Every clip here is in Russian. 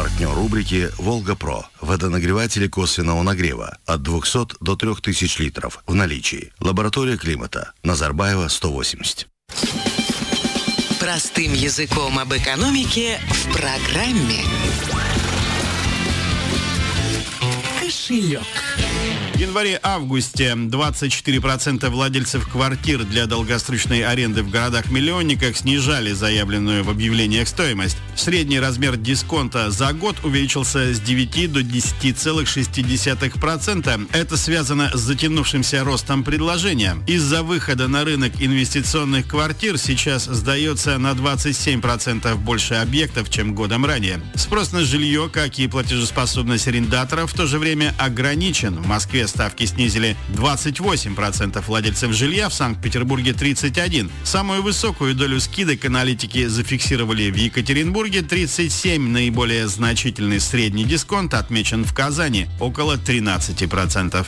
Партнер рубрики «Волга-Про». Водонагреватели косвенного нагрева от 200 до 3000 литров в наличии. Лаборатория климата. Назарбаева, 180. Простым языком об экономике в программе «Кошелек». В январе-августе 24% владельцев квартир для долгосрочной аренды в городах-миллионниках снижали заявленную в объявлениях стоимость. Средний размер дисконта за год увеличился с 9 до 10,6%. Это связано с затянувшимся ростом предложения. Из-за выхода на рынок инвестиционных квартир сейчас сдается на 27% больше объектов, чем годом ранее. Спрос на жилье, как и платежеспособность арендаторов, в то же время ограничен. В Москве ставки снизили 28% владельцев жилья, в Санкт-Петербурге 31%. Самую высокую долю скидок аналитики зафиксировали в Екатеринбурге 37%. Наиболее значительный средний дисконт отмечен в Казани – около 13%.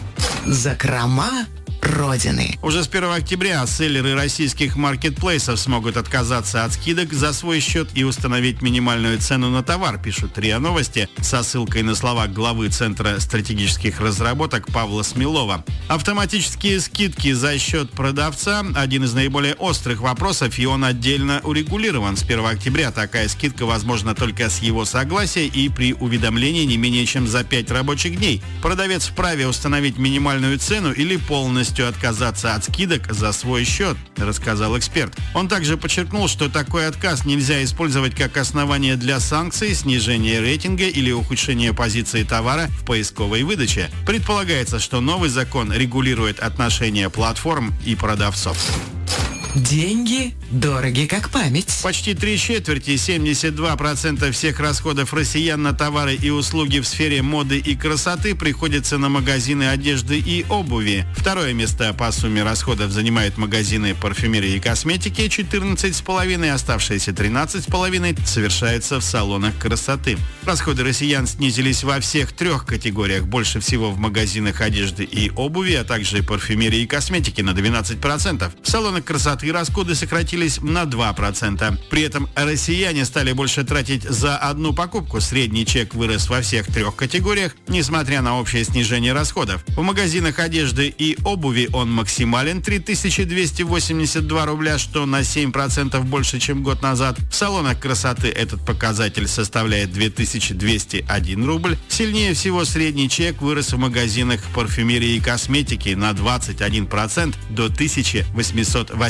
Закрома Родины. Уже с 1 октября селлеры российских маркетплейсов смогут отказаться от скидок за свой счет и установить минимальную цену на товар, пишут РИА Новости со ссылкой на слова главы Центра стратегических разработок Павла Смелова. Автоматические скидки за счет продавца – один из наиболее острых вопросов, и он отдельно урегулирован. С 1 октября такая скидка возможна только с его согласия и при уведомлении не менее чем за 5 рабочих дней. Продавец вправе установить минимальную цену или полностью отказаться от скидок за свой счет, рассказал эксперт. Он также подчеркнул, что такой отказ нельзя использовать как основание для санкций, снижения рейтинга или ухудшения позиции товара в поисковой выдаче. Предполагается, что новый закон регулирует отношения платформ и продавцов. Деньги дороги как память. Почти 3/4, 72% всех расходов россиян на товары и услуги в сфере моды и красоты приходится на магазины одежды и обуви. Второе место по сумме расходов занимают магазины парфюмерии и косметики, 14,5%, оставшиеся 13,5% совершаются в салонах красоты. Расходы россиян снизились во всех 3 категориях. Больше всего в магазинах одежды и обуви, а также парфюмерии и косметики на 12%. В салонах красоты расходы сократились на 2%. При этом россияне стали больше тратить за одну покупку. Средний чек вырос во всех 3 категориях, несмотря на общее снижение расходов. В магазинах одежды и обуви он максимален – 3282 рубля, что на 7% больше, чем год назад. В салонах красоты этот показатель составляет 2201 рубль. Сильнее всего средний чек вырос в магазинах парфюмерии и косметики на 21% до 1808